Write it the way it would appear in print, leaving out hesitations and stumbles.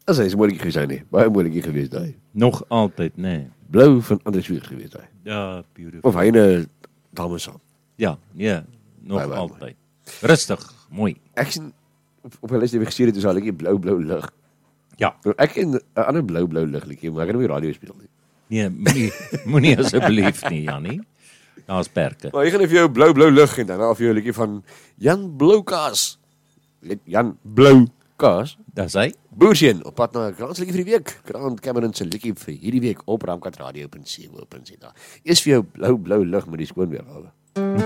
As hy is 'n mooi liedjie gewees nie. Baie mooi liedjie gewees daai. Nog altyd, nee. Blou van Andries Wieg gewees daai. Ja, beautiful. Of hy 'n dame saam. Ja, nee, nog Baie altyd. Rustig, mooi. Ek sien op hulle die gestuur het, is al 'n liedjie blou lig. Ja. Ek ken 'n ander blou lig liedjie, maar ek het hom op die radio speel nie. Nee, moenie asseblief nie, Jannie. Daar's perke. Maar ek gaan vir jou blou lig en dan af jou 'n liedjie van Jan Bloukaas. Jan Bloukaas. Dis hy. Boersien, op pad na Grant se liedjie vir die week. Grant Cameron se liedjie vir hierdie week op ramkatradio.co.za. Eers vir jou blou lig met die skoonweerhawe.